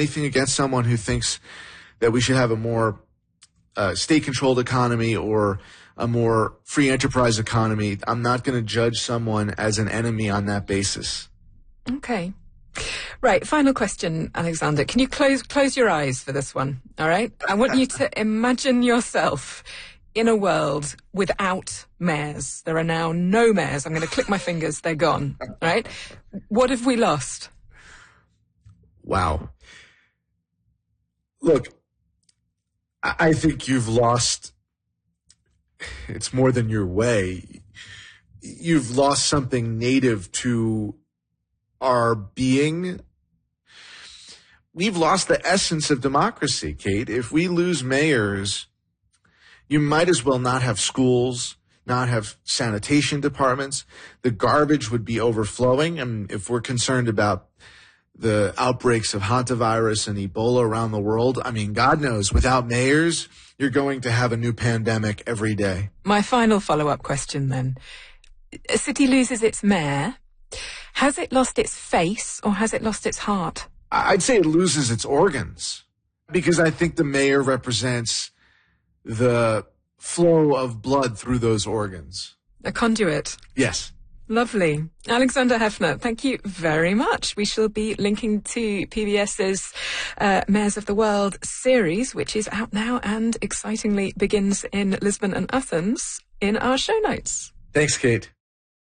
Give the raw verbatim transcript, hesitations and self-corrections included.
anything against someone who thinks that we should have a more uh, state-controlled economy or a more free enterprise economy. I'm not going to judge someone as an enemy on that basis. Okay. Right, final question, Alexander. Can you close close your eyes for this one, all right? I want you to imagine yourself in a world without mayors. There are now no mayors. I'm going to click my fingers. They're gone, all right? What have we lost? Wow. Look, I, I think you've lost... It's more than your way. You've lost something native to our being. We've lost the essence of democracy, Kate. If we lose mayors, you might as well not have schools, not have sanitation departments. The garbage would be overflowing. I mean, if we're concerned about the outbreaks of hantavirus and Ebola around the world, I mean, God knows, without mayors, you're going to have a new pandemic every day. My final follow-up question then. A city loses its mayor. Has it lost its face or has it lost its heart? I'd say it loses its organs because I think the mayor represents the flow of blood through those organs. A conduit. Yes. Lovely. Alexander Heffner, thank you very much. We shall be linking to PBS's uh, Mayors of the World series, which is out now and excitingly begins in Lisbon and Athens, in our show notes. Thanks, Kate.